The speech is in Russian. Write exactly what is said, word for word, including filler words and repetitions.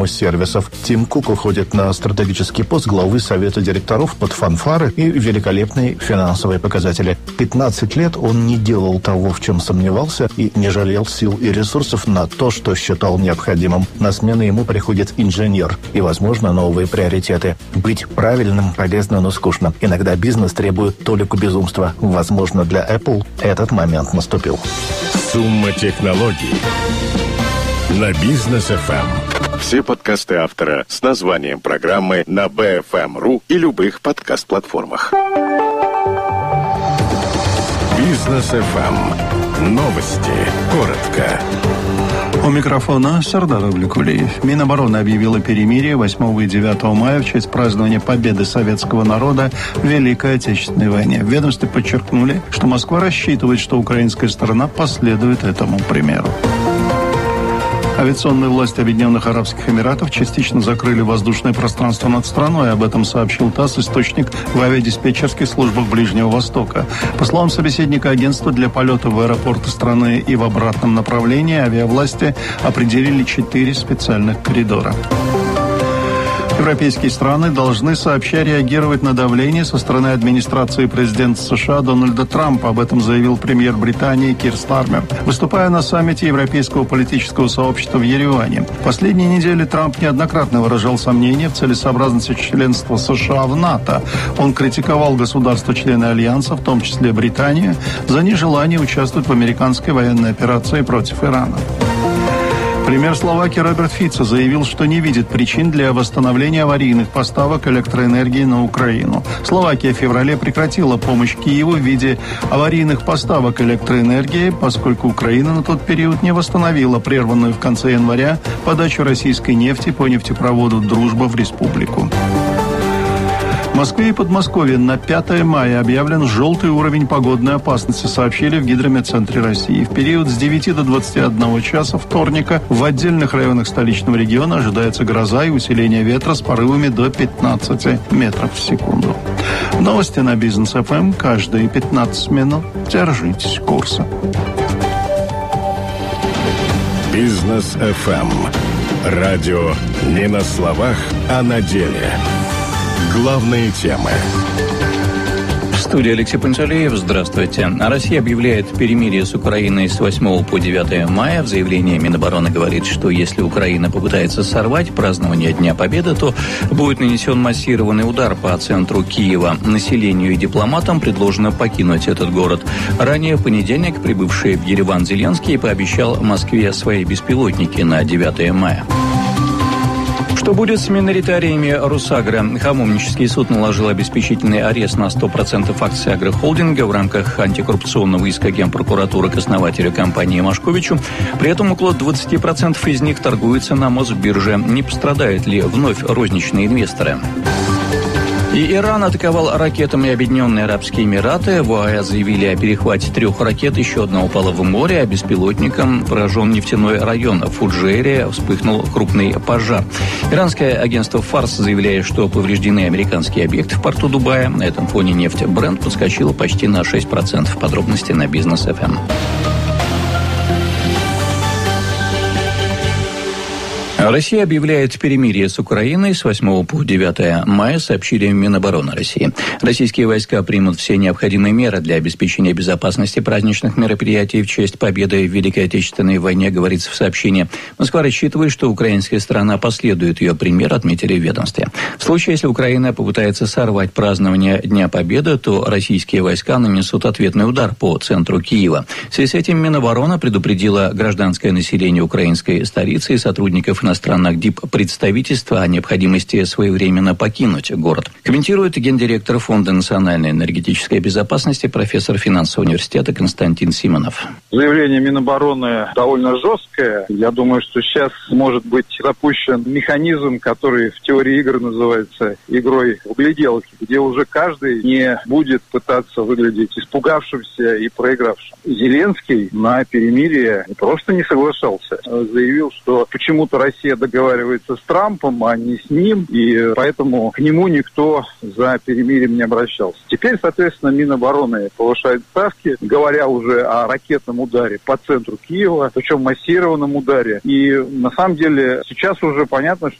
сервисов. Тим Кук уходит на стратегический пост главы Совета директоров под фанфары и великолепные финансовые показатели. пятнадцать лет он не делал того, в чем сомневался, и не жалел сил и ресурсов на то, что считал необходимым. На смену ему приходит инженер и, возможно, новые приоритеты. Быть правильным полезно, но скучно. Иногда бизнес требует толику безумства. Возможно, для Apple этот момент наступил. Сумма технологий на Бизнес эф эм. Все подкасты автора с названием программы на би эф эм точка ру и любых подкаст-платформах. Бизнес эф эм. Новости. Коротко. У микрофона Сардар Авликулиев. Минобороны объявила перемирие восьмого и девятого мая в честь празднования победы советского народа в Великой Отечественной войне. В ведомстве подчеркнули, что Москва рассчитывает, что украинская сторона последует этому примеру. Авиационные власти Объединенных Арабских Эмиратов частично закрыли воздушное пространство над страной. Об этом сообщил ТАСС, источник в авиадиспетчерских службах Ближнего Востока. По словам собеседника агентства, для полета в аэропорты страны и в обратном направлении авиавласти определили четыре специальных коридора. Европейские страны должны сообща реагировать на давление со стороны администрации президента США Дональда Трампа. Об этом заявил премьер Британии Кир Стармер, выступая на саммите Европейского политического сообщества в Ереване. В последние недели Трамп неоднократно выражал сомнения в целесообразности членства США в НАТО. Он критиковал государства-члены Альянса, в том числе Британию, за нежелание участвовать в американской военной операции против Ирана. Премьер Словакии Роберт Фицо заявил, что не видит причин для восстановления аварийных поставок электроэнергии на Украину. Словакия в феврале прекратила помощь Киеву в виде аварийных поставок электроэнергии, поскольку Украина на тот период не восстановила прерванную в конце января подачу российской нефти по нефтепроводу «Дружба» в республику. В Москве и Подмосковье на пятое мая объявлен желтый уровень погодной опасности, сообщили в Гидрометцентре России. В период с девяти до двадцати одного часа вторника в отдельных районах столичного региона ожидается гроза и усиление ветра с порывами до пятнадцати метров в секунду. Новости на Бизнес эф эм каждые пятнадцать минут. Держитесь курса. Бизнес эф эм. Радио не на словах, а на деле. Главные темы. В студии Алексей Пантелеев. Здравствуйте. Россия объявляет перемирие с Украиной с восьмого по девятое мая. В заявлении Минобороны говорит, что если Украина попытается сорвать празднование Дня Победы, то будет нанесен массированный удар по центру Киева. Населению и дипломатам предложено покинуть этот город. Ранее в понедельник прибывший в Ереван Зеленский пообещал Москве свои беспилотники на девятое мая. Что будет с миноритариями Русагро? Хамовнический суд наложил обеспечительный арест на сто процентов акций агрохолдинга в рамках антикоррупционного иска Генпрокуратуры к основателю компании Машковичу. При этом около двадцати процентов из них торгуются на Мосбирже. Не пострадают ли вновь розничные инвесторы? И Иран атаковал ракетами Объединенные Арабские Эмираты. В ОАЭ заявили о перехвате трех ракет. Еще одна упала в море, а беспилотником поражен нефтяной район. В Фуджейре вспыхнул крупный пожар. Иранское агентство Фарс заявляет, что повреждены американские объекты в порту Дубая. На этом фоне нефть Брент подскочила почти на шесть процентов. Подробности на Бизнес эф эм. Россия объявляет перемирие с Украиной с восьмого по девятое мая, сообщили Минобороны России. Российские войска примут все необходимые меры для обеспечения безопасности праздничных мероприятий в честь победы в Великой Отечественной войне, говорится в сообщении. Москва рассчитывает, что украинская сторона последует ее примеру, отметили в ведомстве. В случае, если Украина попытается сорвать празднование Дня Победы, то российские войска нанесут ответный удар по центру Киева. В связи с этим Минобороны предупредила гражданское население украинской столицы и сотрудников иностранных диппредставительства о необходимости своевременно покинуть город. Комментирует гендиректор Фонда национальной энергетической безопасности, профессор финансового университета Константин Симонов. Заявление Минобороны довольно жесткое. Я думаю, что сейчас может быть запущен механизм, который в теории игр называется игрой в гляделки, где уже каждый не будет пытаться выглядеть испугавшимся и проигравшим. Зеленский на перемирие просто не соглашался. Заявил, что почему-то Россия Россия договаривается с Трампом, а не с ним, и поэтому к нему никто за перемирием не обращался. Теперь, соответственно, Минобороны повышает ставки, говоря уже о ракетном ударе по центру Киева, причем массированном ударе. И на самом деле сейчас уже понятно,